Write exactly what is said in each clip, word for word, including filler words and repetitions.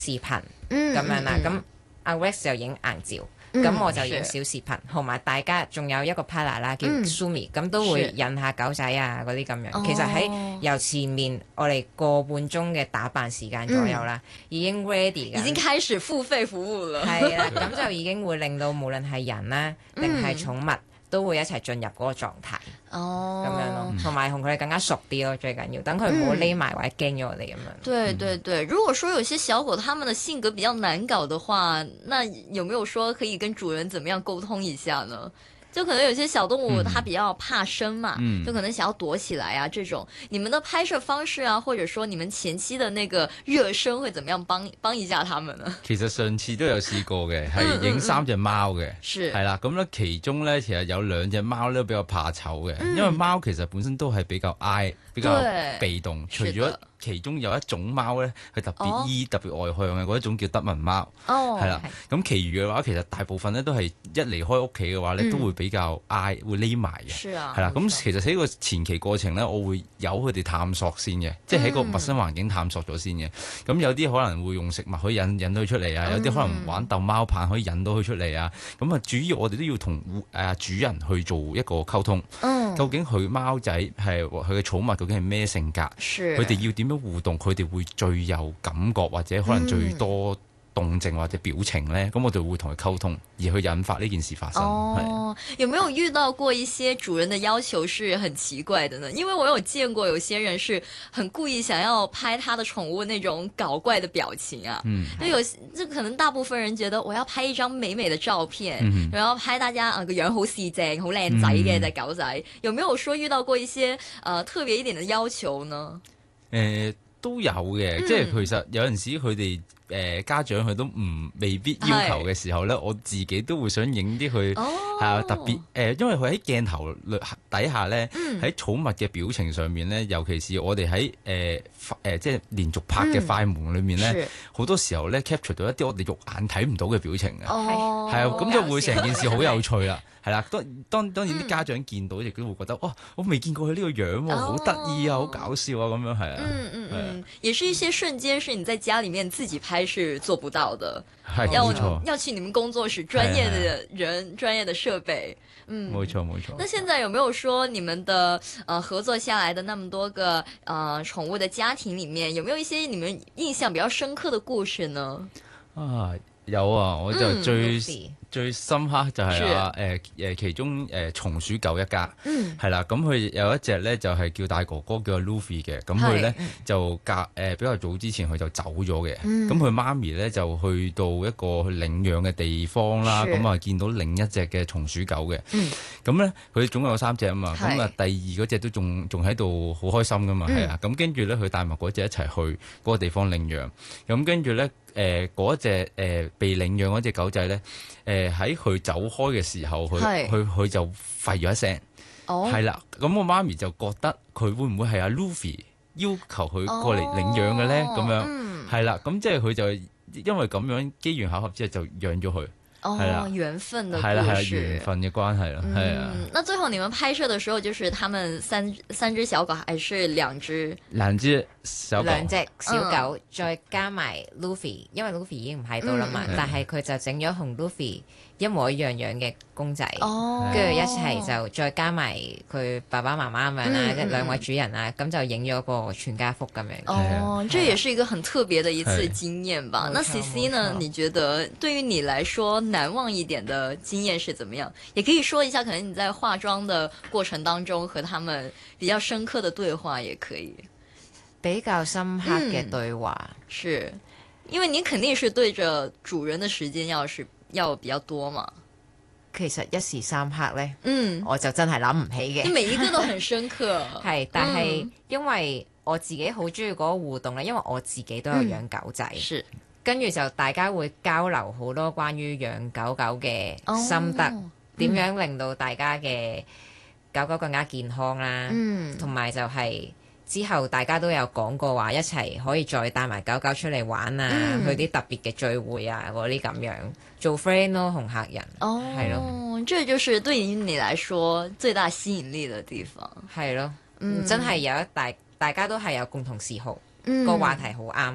視頻咁樣啦。咁阿 Rex 就影硬照。咁、嗯、我就影小視頻，同埋大家仲有一個 partner 啦，叫 Sumi，咁、嗯、都會引下狗仔啊嗰啲咁樣。其實喺由前面我哋個半鐘嘅打扮時間左右啦，嗯、已經 ready 㗎， 已經開始付費服務了。 係啦，咁就已經會令到無論係人啦定係寵物、嗯、都會一齊進入嗰個狀態。哦，咁樣咯，同埋同佢哋更加熟啲咯，最緊要等佢唔好匿埋或者驚咗我哋咁樣。 對對對，如果說有些小狗，它們的性格比較難搞的話，那有沒有說可以跟主人怎麼樣溝通一下呢？就可能有些小動物它比較怕生嘛，嗯、就可能想要躲起來啊，這種你們的拍攝方式啊，或者說你們前期的那個熱身會怎麼樣幫幫一下他們呢？ 其實上次都有試過嘅，係影三隻貓嘅，係啦，咁咧其中咧其實有兩隻貓咧比較怕醜嘅，嗯、因為貓其實本身都係比較挨、比較被動，除咗其中有一種貓咧係特別依、哦、特別外向嘅嗰一種叫德文貓，係啦、哦，咁其餘嘅話其實大部分咧都係一離開屋企嘅話咧、嗯、都會比較挨，會匿埋嘅，係啦，咁其實喺個前期過程咧，我會由佢哋探索先嘅，即係喺個陌生環境探索咗先嘅，咁、嗯、有啲可能會用食物可以引引到佢出嚟啊，有啲可能玩逗貓棒可以引到佢出嚟啊，咁啊主要我哋都要同誒主人去做一個溝通，嗯、究竟佢貓仔係佢嘅寵物究竟係咩性格，佢哋要點互動，佢哋會最有感覺或者可能最多動靜或者表情呢，咁、嗯、我就會同佢溝通，而去引發呢件事發生。 哦，有沒有遇到過一些主人的要求是很奇怪的呢？因為我有見過有些人是很故意想要拍他的寵物那種搞怪的表情啊。嗯，就有就可能大部分人覺得我要拍一張美美的照片，嗯、然後拍大家啊個樣好四正、好靚仔嘅隻狗仔。嗯、有沒有說遇到過一些呃特別一點的要求呢？ 誒、呃、都有嘅，嗯、即係其實有陣時佢哋誒家長佢都唔未必要求嘅時候咧，我自己都會想影啲佢係啊特別誒、呃，因為佢喺鏡頭底下咧，喺、嗯、寵物嘅表情上面咧，尤其是我哋喺誒誒即係連續拍嘅快門裏面咧，好、嗯、多時候咧 capture 到一啲我哋肉眼睇唔到嘅表情嘅，係啊，咁就會成件事好有趣啦。係啦，當當當然啲家長見到亦都會覺得，哇！我未見過佢呢個樣喎，好得意啊，好搞笑啊，咁樣係啊。嗯嗯嗯， 也是一些瞬間是你在家裡面自己拍是做不到的， 係要冇錯， 要去你們工作室專業的人、專業的設備。嗯， 冇錯冇錯。 那現在有沒有說你們的呃合作下來的那麼多個呃寵物的家庭裡面，有沒有一些你們印象比較深刻的故事呢？ 啊，有啊，我就最。 嗯最深刻就係啊誒誒其中誒、呃、松鼠狗一家，係啦、嗯，咁佢有一隻咧就係、是、叫大哥哥叫 Luffy 嘅，咁佢咧就隔誒、呃、比較早之前佢就走咗嘅，咁佢、嗯、媽咪咧就去到一個領養嘅地方啦，咁啊是見到另一隻嘅松鼠狗嘅，咁咧佢總共有三隻啊嘛，咁啊是第二嗰隻都仲仲喺度好開心噶嘛，係啊、嗯，咁跟住咧佢帶埋嗰隻一齊去嗰個地方領養，咁跟住咧。誒嗰隻誒被領養嗰隻狗仔咧，誒喺佢走開嘅時候，佢佢佢就吠咗一聲，係啦、哦，咁我媽咪就覺得佢會唔會係阿 Luffy 要求佢過嚟領養嘅咧？咁、哦、樣係啦，咁、嗯、即係佢就因為咁樣機緣巧合之後就養咗佢。 哦， 啦緣分的故事， 係啦係啦，緣分嘅關係啦，係啊、 嗯。那最後你們拍攝的時候，就是他們三三隻小狗，還是兩隻？ 兩隻小狗， 兩隻小狗，嗯、再加埋 Luffy，因為 Luffy 已經唔喺度啦嘛，嗯、但係佢就整咗同 Luffy一模一樣樣嘅公仔，跟住、哦、一齊就再加埋佢爸爸媽媽咁樣啦，即係兩位主人啊，咁就影咗個全家福咁樣。 哦，這也是一個很特別的一次經驗吧？那 C C 呢？你覺得對於你來說難忘一點的經驗是怎麼樣？也可以說一下，可能你在化妝的過程當中和他們比較深刻的對話也可以。 比較深刻嘅對話， 嗯、是因為你肯定是對着主人的時間要是。要比較多嘛？ 其實一時三刻咧， 嗯， 我就真係諗唔起嘅。 每一個都很深刻， 係，但係因為我自己好中意嗰個互動咧，因為我自己都有養狗仔，嗯、跟住就大家會交流好多關於養狗狗嘅心得，點、哦、樣令到大家嘅狗狗更加健康啦，同埋、嗯、就係、是。之後大家都有講過話，一齊可以再帶埋狗狗出嚟玩啊，嗯、去啲特別嘅聚會啊，嗰啲咁樣做 friend 咯，同客人。哦，係咯， 這就是對於你來說最大吸引力嘅地方。 係咯，嗯、真係有一大大家都係有共同嗜好，嗯、個話題好啱。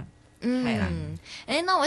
嗯， 係啦。 誒，那我